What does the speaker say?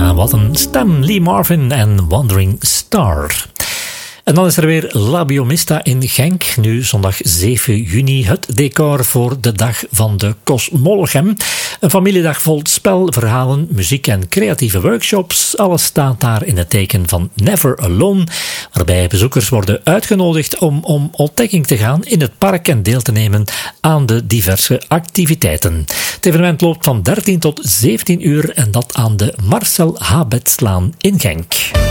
Wat een stem, Lee Marvin en Wandering Star. En dan is er weer La Biomista in Genk, nu zondag 7 juni, het decor voor de dag van de Cosmologem. Een familiedag vol spel, verhalen, muziek en creatieve workshops. Alles staat daar in het teken van Never Alone, waarbij bezoekers worden uitgenodigd om ontdekking te gaan in het park en deel te nemen aan de diverse activiteiten. Het evenement loopt van 13 tot 17 uur en dat aan de Marcel Habetslaan in Genk.